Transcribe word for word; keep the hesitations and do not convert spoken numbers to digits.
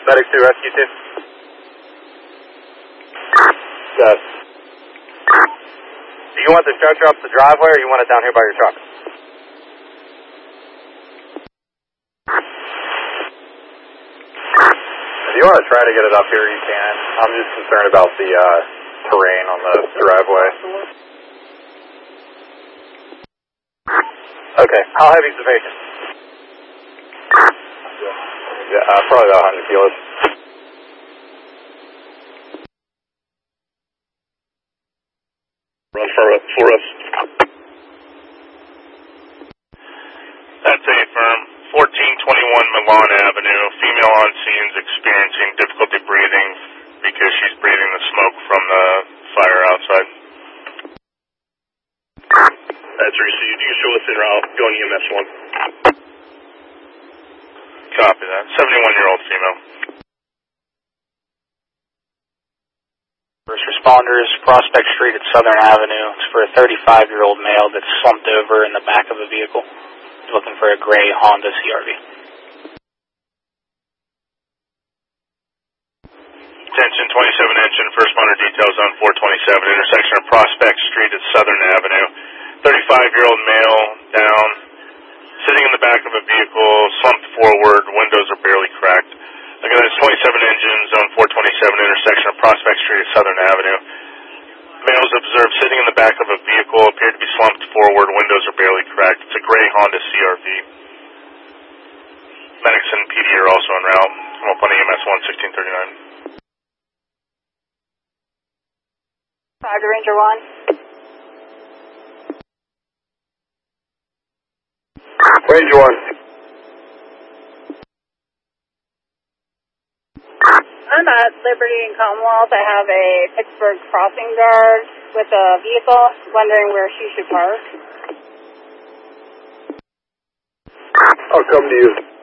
Medic two, Rescue two. Yes. Do you want the stretcher up the driveway or you want it down here by your truck? If you want to try to get it up here, you can. I'm just concerned about the uh, terrain on the driveway. Okay, how heavy is the patient? Yeah, uh, probably about one hundred kilos. Run for, for us. That's a firm. fourteen twenty-one Milan Avenue. Female on scene is experiencing difficulty breathing because she's breathing the smoke from the fire outside. That's received. You can show us in route. Going E M S one. Copy that. seventy-one-year-old female. First responders, Prospect Street at Southern Avenue. It's for a thirty-five-year-old male that's slumped over in the back of a vehicle. He's looking for a gray Honda C R V. Attention twenty-seven engine, first responder details on four twenty-seven, intersection of Prospect Street at Southern Avenue. thirty-five-year-old male down, sitting in the back of a vehicle, slumped forward, windows are barely cracked. Again, that's twenty-seven engine, zone four twenty-seven, intersection of Prospect Street at Southern Avenue. Males observed sitting in the back of a vehicle, appeared to be slumped forward, windows are barely cracked. It's a gray Honda C R V. Medics and P D are also en route. I'm up on E M S one, sixteen thirty-nine. Roger, Ranger one. Ranger one. I'm at Liberty and Commonwealth. I have a Pittsburgh crossing guard with a vehicle, wondering where she should park. I'll come to you.